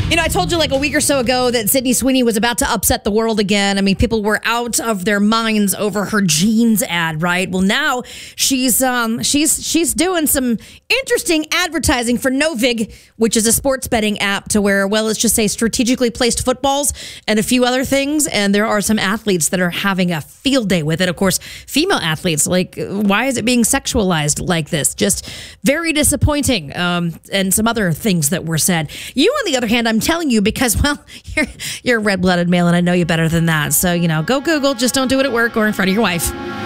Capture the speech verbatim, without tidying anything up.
You know, I told you like a week or so ago that Sydney Sweeney was about to upset the world again. I mean, people were out of their minds over her jeans ad, right? Well, now she's um she's she's doing some interesting advertising for Novig, which is a sports betting app to where, well, let's just say strategically placed footballs and a few other things. And there are some athletes that are having a field day with it. Of course, female athletes, like, why is it being sexualized like this? Just very disappointing. Um, and some other things that were said. You, on the other hand, I'm telling you, because, well, you're, you're a red-blooded male, and I know you better than that. So, you know, go Google. Just don't do it at work or in front of your wife.